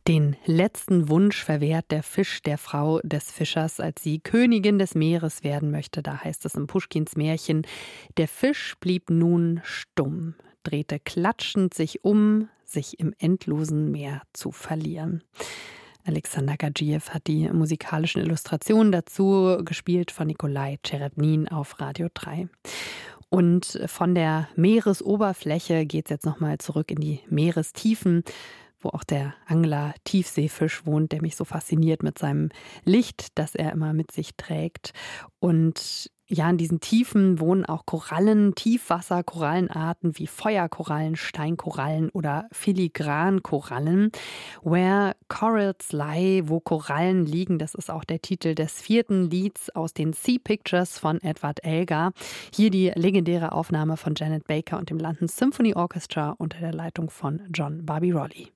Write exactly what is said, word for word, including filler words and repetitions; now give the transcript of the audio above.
Den letzten Wunsch verwehrt der Fisch der Frau des Fischers, als sie Königin des Meeres werden möchte. Da heißt es in Puschkins Märchen: Der Fisch blieb nun stumm, drehte klatschend sich um, sich im endlosen Meer zu verlieren. Alexander Gadjiew hat die musikalischen Illustrationen dazu, gespielt von Nikolai Tscherednin auf Radio drei. Und von der Meeresoberfläche geht es jetzt nochmal zurück in die Meerestiefen, wo auch der Angler Tiefseefisch wohnt, der mich so fasziniert mit seinem Licht, das er immer mit sich trägt. Und ja, in diesen Tiefen wohnen auch Korallen, Tiefwasser-Korallenarten wie Feuerkorallen, Steinkorallen oder Filigrankorallen. Where Corals Lie, wo Korallen liegen, das ist auch der Titel des vierten Lieds aus den Sea Pictures von Edward Elgar. Hier die legendäre Aufnahme von Janet Baker und dem London Symphony Orchestra unter der Leitung von John Barbirolli.